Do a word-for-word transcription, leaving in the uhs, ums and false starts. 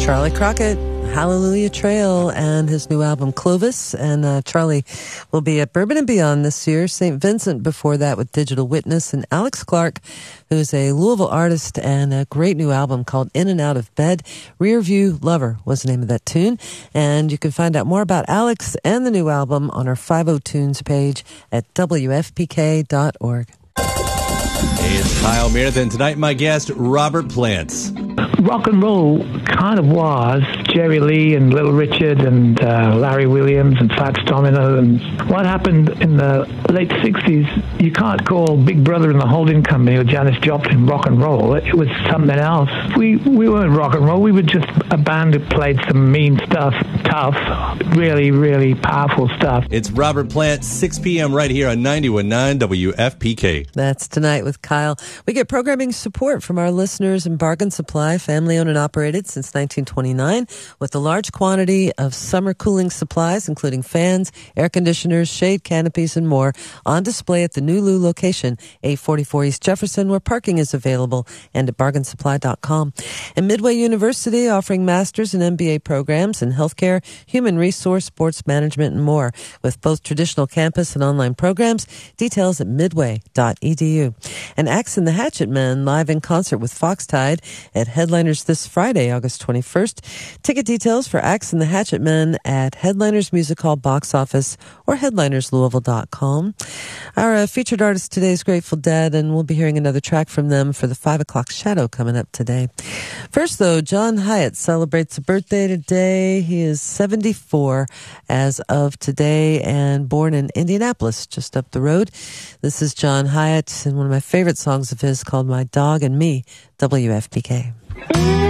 Charlie Crockett, Hallelujah Trail, and his new album Clovis. And uh, Charlie will be at Bourbon and Beyond this year. Saint Vincent before that with Digital Witness. And Alex Clark, who's a Louisville artist, and a great new album called In and Out of Bed. Rearview Lover was the name of that tune. And you can find out more about Alex and the new album on our fifty Tunes page at W F P K dot org. Hey, it's Kyle Meredith, and tonight my guest, Robert Plant. Rock and roll kind of was Jerry Lee and Little Richard and uh, Larry Williams and Fats Domino. And what happened in the late sixties, you can't call Big Brother and the Holding Company or Janis Joplin rock and roll. It was something else. We we weren't rock and roll. We were just a band who played some mean stuff, tough, really, really powerful stuff. It's Robert Plant, six p.m. right here on ninety-one point nine W F P K. That's tonight with Kyle. We get programming support from our listeners in Bargain Supply, family owned and operated since nineteen twenty-nine, with a large quantity of summer cooling supplies, including fans, air conditioners, shade canopies, and more, on display at the new Lou location, eight forty-four East Jefferson, where parking is available, and at bargain supply dot com. And Midway University, offering master's and M B A programs in healthcare, human resource, sports management, and more, with both traditional campus and online programs. Details at midway dot e d u. And Axe and the Hatchet Men, live in concert with Foxtide at Headliners this Friday, August twenty-first. Ticket details for Axe and the Hatchet Men at Headliners Music Hall box office or headliners louisville dot com. Our uh, featured artist today is Grateful Dead, and we'll be hearing another track from them for the five o'clock shadow coming up today. First, though, John Hiatt celebrates a birthday today. He is seventy-four as of today and born in Indianapolis, just up the road. This is John Hiatt and one of my favorite songs of his called My Dog and Me, W F P K.